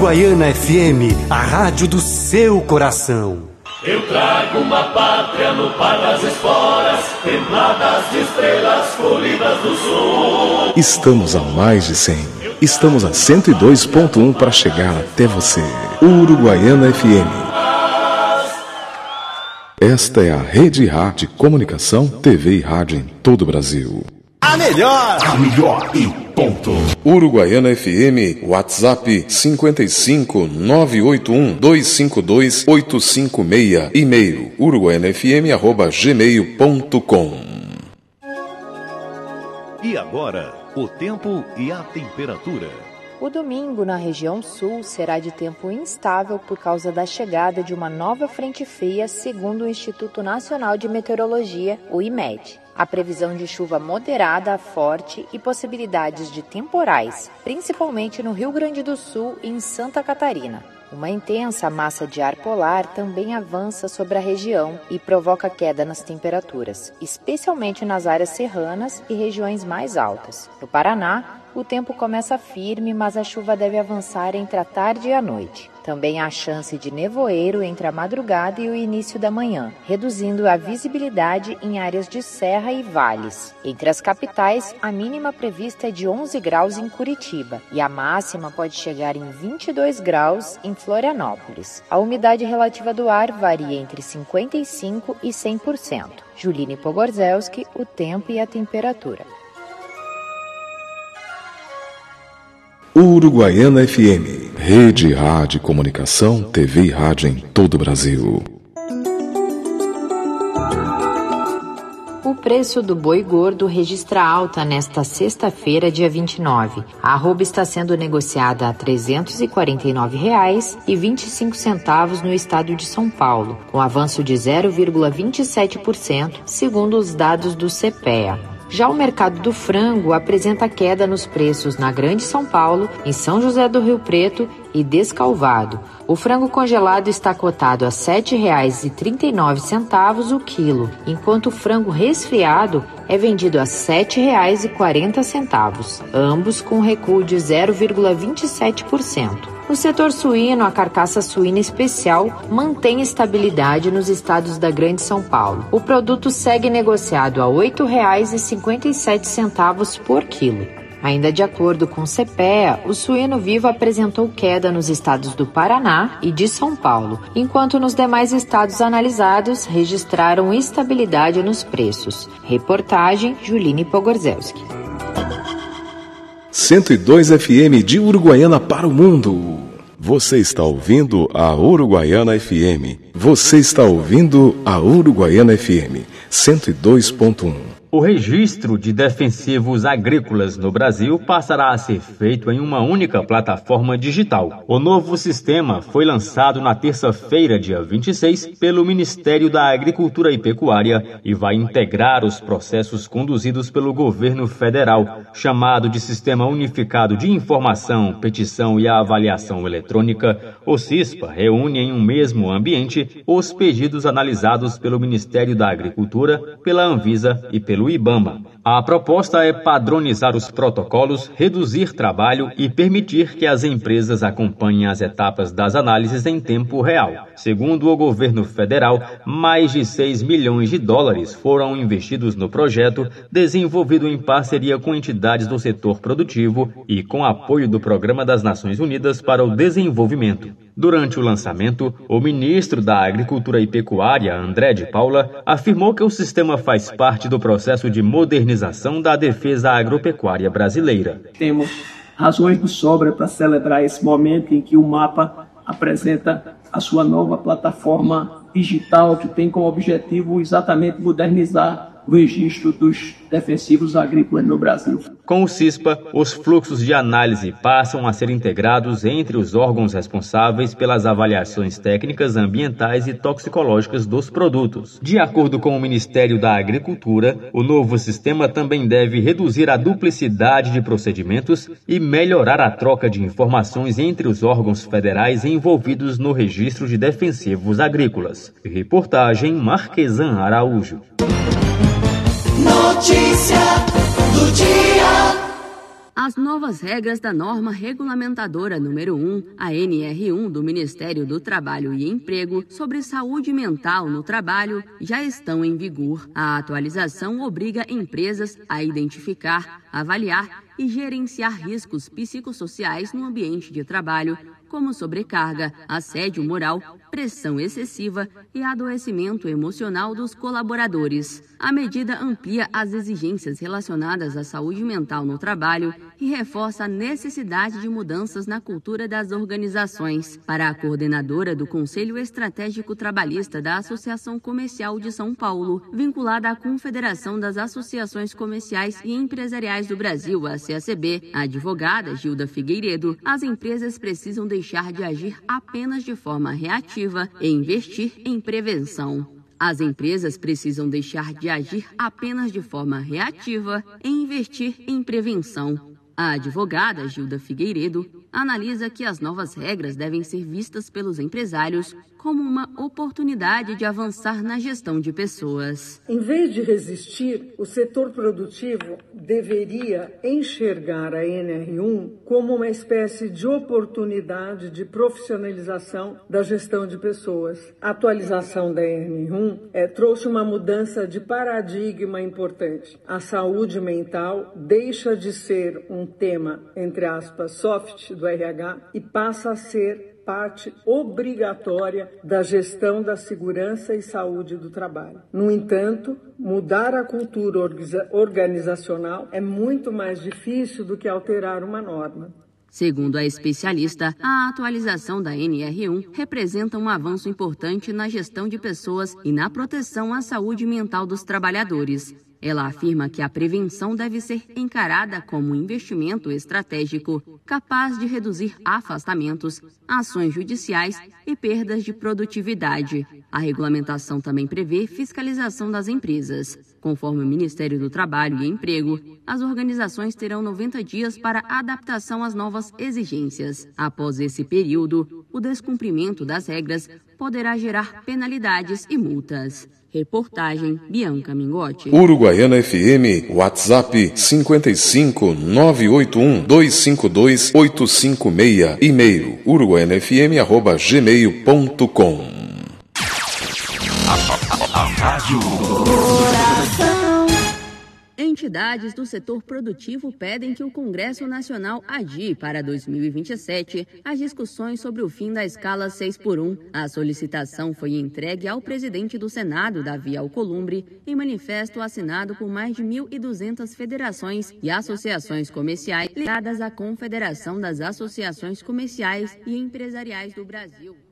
Uruguaiana FM, a rádio do seu coração. Eu trago uma pátria no par das esporas, templadas de estrelas colhidas do sul. Estamos a mais de 100. Estamos a 102.1 para chegar até você. Uruguaiana FM. Esta é a Rede Rádio de Comunicação, TV e Rádio em todo o Brasil. A melhor e ponto. Uruguaiana FM, WhatsApp 55 981 252 856, e-mail uruguaianafm@gmail.com. E agora, o tempo e a temperatura. O domingo na região sul será de tempo instável por causa da chegada de uma nova frente fria, segundo o Instituto Nacional de Meteorologia, o IMET. A previsão de chuva moderada a forte e possibilidades de temporais, principalmente no Rio Grande do Sul e em Santa Catarina. Uma intensa massa de ar polar também avança sobre a região e provoca queda nas temperaturas, especialmente nas áreas serranas e regiões mais altas. No Paraná, o tempo começa firme, mas a chuva deve avançar entre a tarde e a noite. Também há chance de nevoeiro entre a madrugada e o início da manhã, reduzindo a visibilidade em áreas de serra e vales. Entre as capitais, a mínima prevista é de 11 graus em Curitiba e a máxima pode chegar em 22 graus em Florianópolis. A umidade relativa do ar varia entre 55% e 100%. Juline Pogorzelski, o tempo e a temperatura. Uruguaiana FM, Rede Rádio Comunicação, TV e Rádio em todo o Brasil. O preço do boi gordo registra alta nesta sexta-feira, dia 29. A arroba está sendo negociada a R$ 349,25 no estado de São Paulo, com avanço de 0,27%, segundo os dados do CPEA. Já o mercado do frango apresenta queda nos preços na Grande São Paulo, em São José do Rio Preto e Descalvado. O frango congelado está cotado a R$ 7,39 o quilo, enquanto o frango resfriado é vendido a R$ 7,40, ambos com recuo de 0,27%. No setor suíno, a carcaça suína especial mantém estabilidade nos estados da Grande São Paulo. O produto segue negociado a R$ 8,57 por quilo. Ainda de acordo com o CPEA, o suíno vivo apresentou queda nos estados do Paraná e de São Paulo, enquanto nos demais estados analisados registraram estabilidade nos preços. Reportagem Juline Pogorzelski. 102 FM de Uruguaiana para o mundo. Você está ouvindo a Uruguaiana FM. Você está ouvindo a Uruguaiana FM 102.1. O registro de defensivos agrícolas no Brasil passará a ser feito em uma única plataforma digital. O novo sistema foi lançado na terça-feira, dia 26, pelo Ministério da Agricultura e Pecuária e vai integrar os processos conduzidos pelo governo federal, chamado de Sistema Unificado de Informação, Petição e Avaliação Eletrônica. O SISPA reúne em um mesmo ambiente os pedidos analisados pelo Ministério da Agricultura, pela Anvisa e pelo IBAMA. A proposta é padronizar os protocolos, reduzir trabalho e permitir que as empresas acompanhem as etapas das análises em tempo real. Segundo o governo federal, mais de 6 milhões de dólares foram investidos no projeto, desenvolvido em parceria com entidades do setor produtivo e com apoio do Programa das Nações Unidas para o Desenvolvimento. Durante o lançamento, o ministro da Agricultura e Pecuária, André de Paula, afirmou que o sistema faz parte do processo de modernização da defesa agropecuária brasileira. Temos razões de sobra para celebrar esse momento em que o MAPA apresenta a sua nova plataforma digital, que tem como objetivo exatamente modernizar o registro dos defensivos agrícolas no Brasil. Com o SISPA, os fluxos de análise passam a ser integrados entre os órgãos responsáveis pelas avaliações técnicas, ambientais e toxicológicas dos produtos. De acordo com o Ministério da Agricultura, o novo sistema também deve reduzir a duplicidade de procedimentos e melhorar a troca de informações entre os órgãos federais envolvidos no registro de defensivos agrícolas. Reportagem Marquesan Araújo. Notícia do dia. As novas regras da norma regulamentadora número 1, a NR1 do Ministério do Trabalho e Emprego, sobre saúde mental no trabalho, já estão em vigor. A atualização obriga empresas a identificar, avaliar e gerenciar riscos psicossociais no ambiente de trabalho, como sobrecarga, assédio moral, pressão excessiva e adoecimento emocional dos colaboradores. A medida amplia as exigências relacionadas à saúde mental no trabalho e reforça a necessidade de mudanças na cultura das organizações. Para a coordenadora do Conselho Estratégico Trabalhista da Associação Comercial de São Paulo, vinculada à Confederação das Associações Comerciais e Empresariais do Brasil, a CACB, a advogada Gilda Figueiredo, as empresas precisam deixar de agir apenas de forma reativa e investir em prevenção. As empresas precisam deixar de agir apenas de forma reativa e investir em prevenção. A advogada Gilda Figueiredo analisa que as novas regras devem ser vistas pelos empresários como uma oportunidade de avançar na gestão de pessoas. Em vez de resistir, o setor produtivo deveria enxergar a NR1 como uma espécie de oportunidade de profissionalização da gestão de pessoas. A atualização da NR1 trouxe uma mudança de paradigma importante. A saúde mental deixa de ser um tema, entre aspas, soft do RH e passa a ser parte obrigatória da gestão da segurança e saúde do trabalho. No entanto, mudar a cultura organizacional é muito mais difícil do que alterar uma norma. Segundo a especialista, a atualização da NR1 representa um avanço importante na gestão de pessoas e na proteção à saúde mental dos trabalhadores. Ela afirma que a prevenção deve ser encarada como um investimento estratégico capaz de reduzir afastamentos, ações judiciais e perdas de produtividade. A regulamentação também prevê fiscalização das empresas. Conforme o Ministério do Trabalho e Emprego, as organizações terão 90 dias para adaptação às novas exigências. Após esse período, o descumprimento das regras poderá gerar penalidades e multas. Reportagem Bianca Mingotti. Uruguaiana FM, WhatsApp 55 981 252 856, e-mail uruguaianafm@gmail.com. Entidades do setor produtivo pedem que o Congresso Nacional adie para 2027 as discussões sobre o fim da escala 6x1. A solicitação foi entregue ao presidente do Senado, Davi Alcolumbre, em manifesto assinado por mais de 1.200 federações e associações comerciais ligadas à Confederação das Associações Comerciais e Empresariais do Brasil.